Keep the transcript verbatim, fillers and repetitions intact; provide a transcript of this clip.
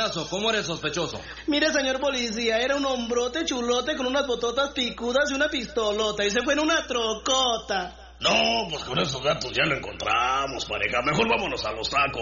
pasó? ¿Cómo eres sospechoso? Mire, señor policía, era un hombrote chulote con unas bototas picudas y una pistolota, y se fue en una trocota. No, pues con esos datos ya lo encontramos, pareja. Mejor vámonos a los tacos.